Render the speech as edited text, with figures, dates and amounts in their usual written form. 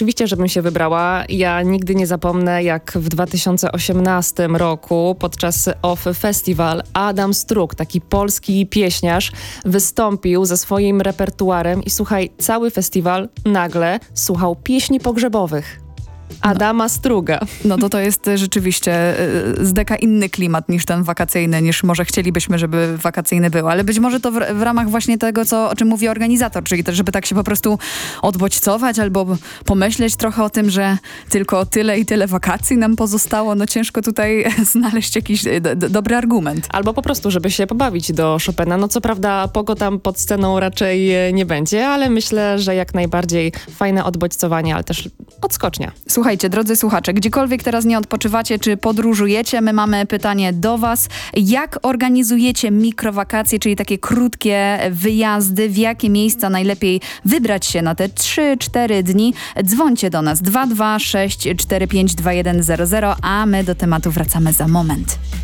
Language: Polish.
oczywiście, żebym się wybrała. Ja nigdy nie zapomnę, jak w 2018 roku podczas OFF Festival Adam Strug, taki polski pieśniarz, wystąpił ze swoim repertuarem i słuchaj, cały festiwal nagle słuchał pieśni pogrzebowych Adama Struga. No to jest rzeczywiście z deka inny klimat niż ten wakacyjny, niż może chcielibyśmy, żeby wakacyjny był. Ale być może to w ramach właśnie tego, o czym mówi organizator, czyli to, żeby tak się po prostu odbodźcować albo pomyśleć trochę o tym, że tylko tyle i tyle wakacji nam pozostało. No ciężko tutaj znaleźć jakiś dobry argument. Albo po prostu, żeby się pobawić do Chopina. No co prawda Pogo tam pod sceną raczej nie będzie, ale myślę, że jak najbardziej fajne odbodźcowanie, ale też odskocznia. Słuchajcie, drodzy słuchacze, gdziekolwiek teraz nie odpoczywacie, czy podróżujecie, my mamy pytanie do was. Jak organizujecie mikrowakacje, czyli takie krótkie wyjazdy? W jakie miejsca najlepiej wybrać się na te 3-4 dni? Dzwońcie do nas 226 45 2100, a my do tematu wracamy za moment.